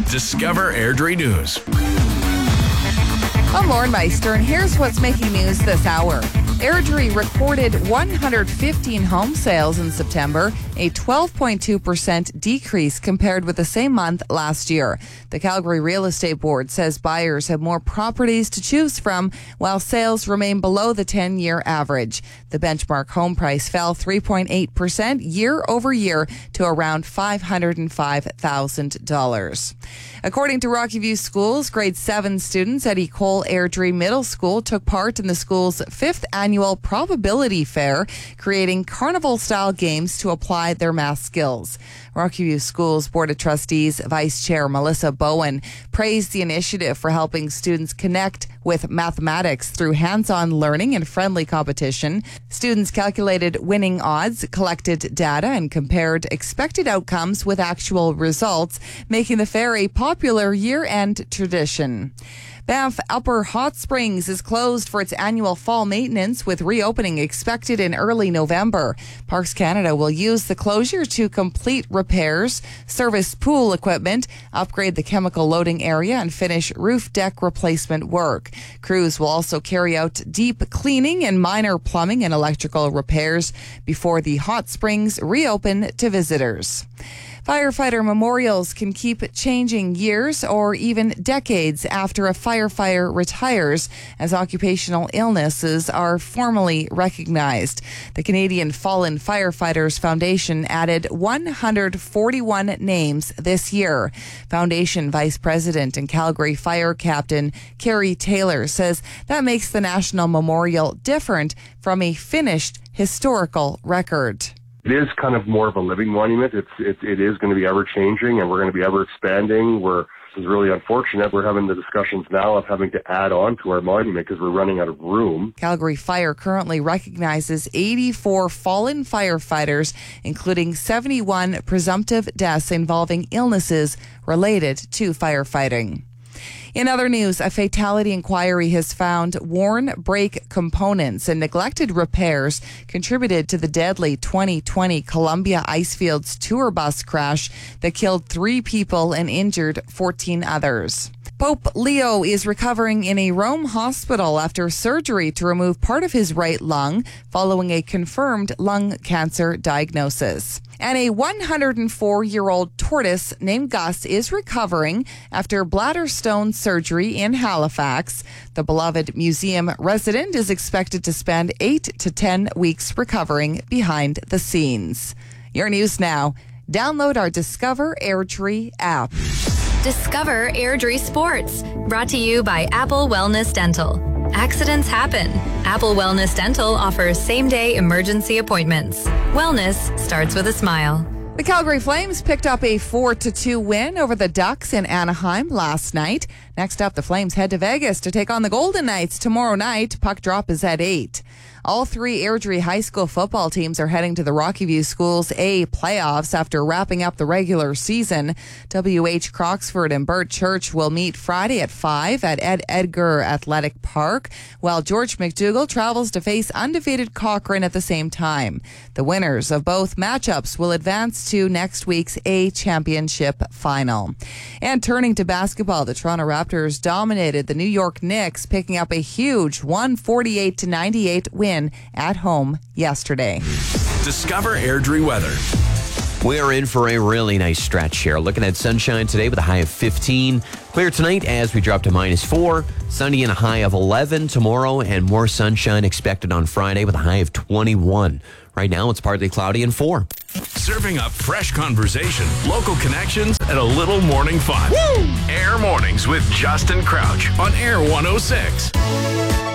Discover Airdrie News. I'm Lauren Meister, and here's what's making news this hour. Airdrie recorded 115 home sales in September, a 12.2% decrease compared with the same month last year. The Calgary Real Estate Board says buyers have more properties to choose from, while sales remain below the 10-year average. The benchmark home price fell 3.8% year over year to around $505,000. According to Rocky View Schools, grade 7 students at Ecole Airdrie Middle School took part in the school's 5th annual probability fair, creating carnival-style games to apply their math skills. Rocky View Schools Board of Trustees Vice Chair Melissa Bowen praised the initiative for helping students connect with mathematics through hands-on learning and friendly competition. Students calculated winning odds, collected data, and compared expected outcomes with actual results, making the fair a popular year-end tradition. Banff Upper Hot Springs is closed for its annual fall maintenance, with reopening expected in early November. Parks Canada will use the closure to complete repairs, service pool equipment, upgrade the chemical loading area, and finish roof deck replacement work. Crews will also carry out deep cleaning and minor plumbing and electrical repairs before the hot springs reopen to visitors. Firefighter memorials can keep changing years or even decades after a firefighter retires, as occupational illnesses are formally recognized. The Canadian Fallen Firefighters Foundation added 141 names this year. Foundation Vice President and Calgary Fire Captain Kerry Taylor says that makes the National Memorial different from a finished historical record. It is kind of more of a living monument. It is going to be ever changing, and we're going to be ever expanding. This is really unfortunate. We're having the discussions now of having to add on to our monument because we're running out of room. Calgary Fire currently recognizes 84 fallen firefighters, including 71 presumptive deaths involving illnesses related to firefighting. In other news, a fatality inquiry has found worn brake components and neglected repairs contributed to the deadly 2020 Columbia Icefields tour bus crash that killed 3 people and injured 14 others. Pope Leo is recovering in a Rome hospital after surgery to remove part of his right lung following a confirmed lung cancer diagnosis. And a 104-year-old tortoise named Gus is recovering after bladder stone surgery in Halifax. The beloved museum resident is expected to spend 8 to 10 weeks recovering behind the scenes. Your news now. Download our Discover Airdrie app. Discover Airdrie Sports, brought to you by Apple Wellness Dental. Accidents happen. Apple Wellness Dental offers same-day emergency appointments. Wellness starts with a smile. The Calgary Flames picked up a 4-2 win over the Ducks in Anaheim last night. Next up, the Flames head to Vegas to take on the Golden Knights tomorrow night. Puck drop is at 8. All 3 Airdrie High School football teams are heading to the Rocky View Schools A playoffs after wrapping up the regular season. W.H. Croxford and Burt Church will meet Friday at 5 at Ed Edgar Athletic Park, while George McDougall travels to face undefeated Cochrane at the same time. The winners of both matchups will advance to next week's A Championship final. And turning to basketball, the Toronto Raptors dominated the New York Knicks, picking up a huge 148-98 win at home yesterday. Discover Airdrie weather. We are in for a really nice stretch here. Looking at sunshine today with a high of 15. Clear tonight as we drop to -4. Sunny and a high of 11 tomorrow, and more sunshine expected on Friday with a high of 21. Right now, it's partly cloudy and 4. Serving up fresh conversation, local connections, and a little morning fun. Woo! Air Mornings with Justin Crouch on Air 106.